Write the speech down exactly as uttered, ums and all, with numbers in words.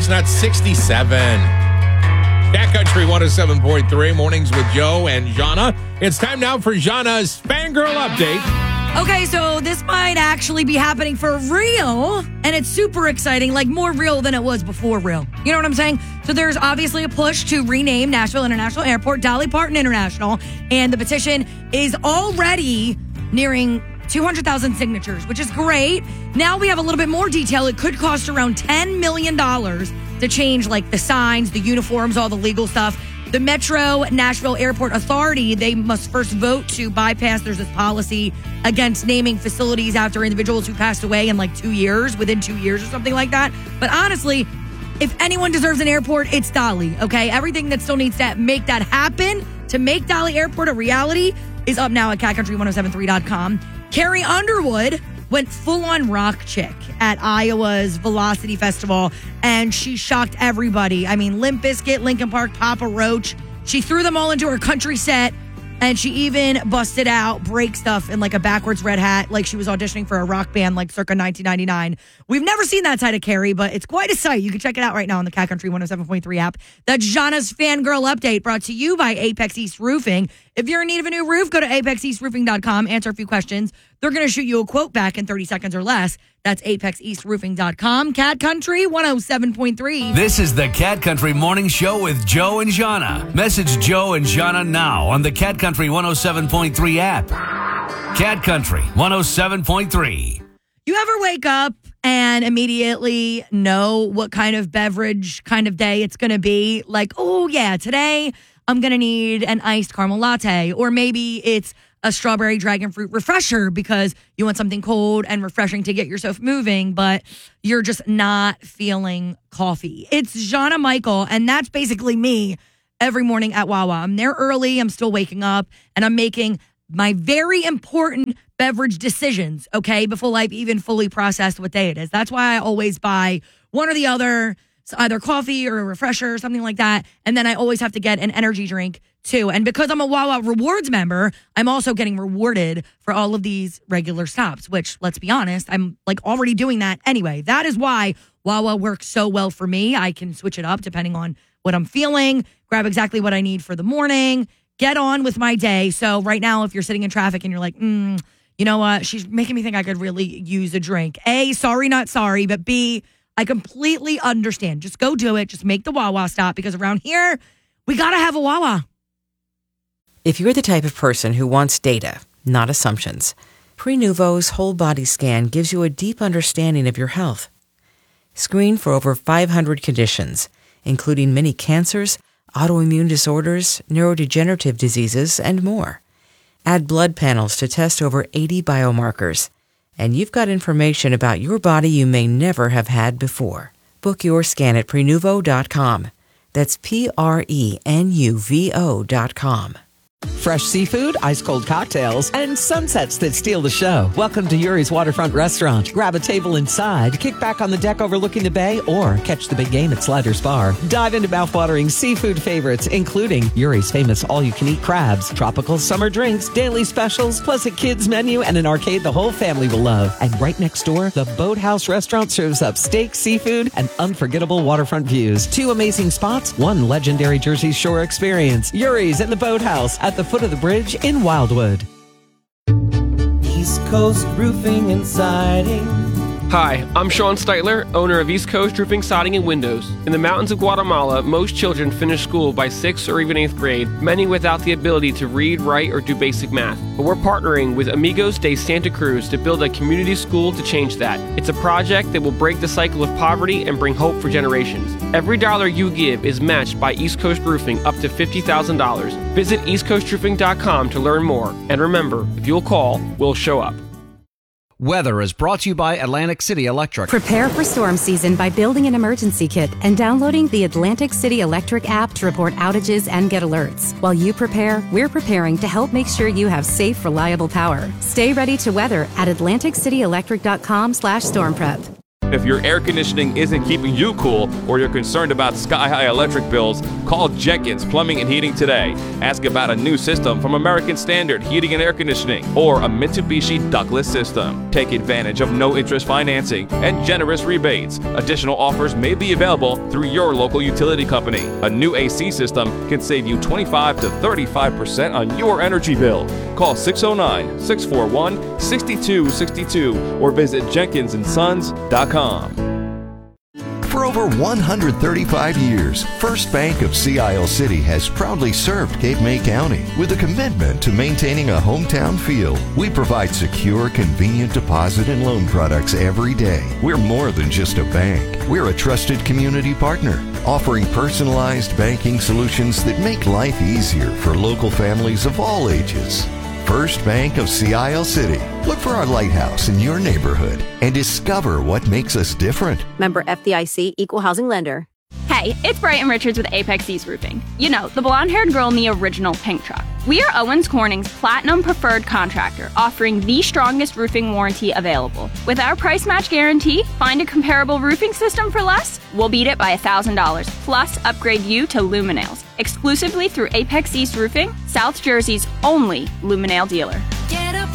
and that's sixty-seven. Cat Country one oh seven point three, mornings with Joe and Jana. It's time now for Jana's Fangirl Update. Okay, so this might actually be happening for real, and it's super exciting, like more real than it was before real. You know what I'm saying? So there's obviously a push to rename Nashville International Airport Dolly Parton International, and the petition is already nearing two hundred thousand signatures, which is great. Now we have a little bit more detail. It could cost around ten million dollars to change like the signs, the uniforms, all the legal stuff. The Metro Nashville Airport Authority, they must first vote to bypass, there's this policy against naming facilities after individuals who passed away in like two years, within two years or something like that. But honestly, if anyone deserves an airport, it's Dolly, okay? Everything that still needs to make that happen, to make Dolly Airport a reality, is up now at cat country ten seventy-three dot com. Carrie Underwood went full-on rock chick at Iowa's Velocity Festival, and she shocked everybody. I mean, Limp Bizkit, Linkin Park, Papa Roach. She threw them all into her country set, and she even busted out break stuff in like a backwards red hat, like she was auditioning for a rock band like circa nineteen ninety-nine. We've never seen that side of Carrie, but it's quite a sight. You can check it out right now on the Cat Country one oh seven point three app. That's Jana's Fangirl Update, brought to you by Apex East Roofing. If you're in need of a new roof, go to apex east roofing dot com, answer a few questions. They're going to shoot you a quote back in thirty seconds or less. That's apex east roofing dot com. Cat Country one oh seven point three. This is the Cat Country Morning Show with Joe and Jana. Message Joe and Jana now on the Cat Country one oh seven point three app. Cat Country one oh seven point three. You ever wake up and immediately know what kind of beverage kind of day it's going to be? Like, oh, yeah, today I'm going to need an iced caramel latte. Or maybe it's a strawberry dragon fruit refresher because you want something cold and refreshing to get yourself moving, but you're just not feeling coffee. It's Jana Michael, and that's basically me every morning at Wawa. I'm there early, I'm still waking up, and I'm making my very important beverage decisions, okay, before I've even fully processed what day it is. That's why I always buy one or the other, so either coffee or a refresher or something like that, and then I always have to get an energy drink too. And because I'm a Wawa Rewards member, I'm also getting rewarded for all of these regular stops, which, let's be honest, I'm like already doing that anyway. That is why Wawa works so well for me. I can switch it up depending on what I'm feeling, grab exactly what I need for the morning, get on with my day. So right now, if you're sitting in traffic and you're like, mm, you know what, she's making me think I could really use a drink. A, sorry, not sorry, but B, I completely understand. Just go do it. Just make the Wawa stop, because around here, we got to have a Wawa. If you're the type of person who wants data, not assumptions, Prenuvo's whole body scan gives you a deep understanding of your health. Screen for over five hundred conditions, including many cancers, autoimmune disorders, neurodegenerative diseases, and more. Add blood panels to test over eighty biomarkers, and you've got information about your body you may never have had before. Book your scan at prenuvo dot com. That's P R E N U V O dot com. Fresh seafood, ice-cold cocktails, and sunsets that steal the show. Welcome to Yuri's Waterfront Restaurant. Grab a table inside, kick back on the deck overlooking the bay, or catch the big game at Sliders Bar. Dive into mouthwatering seafood favorites, including Yuri's famous all-you-can-eat crabs, tropical summer drinks, daily specials, plus a kids menu and an arcade the whole family will love. And right next door, the Boathouse Restaurant serves up steak, seafood, and unforgettable waterfront views. Two amazing spots, one legendary Jersey Shore experience. Yuri's and the Boathouse at the foot of the bridge in Wildwood. East Coast Roofing and Siding. Hi, I'm Sean Steitler, owner of East Coast Roofing, Siding, and Windows. In the mountains of Guatemala, most children finish school by sixth or even eighth grade, many without the ability to read, write, or do basic math. But we're partnering with Amigos de Santa Cruz to build a community school to change that. It's a project that will break the cycle of poverty and bring hope for generations. Every dollar you give is matched by East Coast Roofing up to fifty thousand dollars. Visit east coast roofing dot com to learn more. And remember, if you'll call, we'll show up. Weather is brought to you by Atlantic City Electric. Prepare for storm season by building an emergency kit and downloading the Atlantic City Electric app to report outages and get alerts. While you prepare, we're preparing to help make sure you have safe, reliable power. Stay ready to weather at atlantic city electric dot com slash storm prep. If your air conditioning isn't keeping you cool or you're concerned about sky-high electric bills, call Jenkins Plumbing and Heating today. Ask about a new system from American Standard Heating and Air Conditioning or a Mitsubishi ductless system. Take advantage of no-interest financing and generous rebates. Additional offers may be available through your local utility company. A new A C system can save you twenty-five to thirty-five percent on your energy bill. Call six oh nine, six four one, six two six two or visit jenkins and sons dot com. For over one hundred thirty-five years, First Bank of Sea Isle City has proudly served Cape May County with a commitment to maintaining a hometown feel. We provide secure, convenient deposit and loan products every day. We're more than just a bank. We're a trusted community partner, offering personalized banking solutions that make life easier for local families of all ages. First Bank of Sea Isle City. Look for our lighthouse in your neighborhood and discover what makes us different. Member F D I C, Equal Housing Lender. Hey, it's Brighton Richards with Apex East Roofing. You know, the blonde-haired girl in the original pink truck. We are Owens Corning's Platinum Preferred Contractor, offering the strongest roofing warranty available. With our price match guarantee, find a comparable roofing system for less, we'll beat it by one thousand dollars, plus upgrade you to Luminails, exclusively through Apex East Roofing, South Jersey's only Luminail dealer.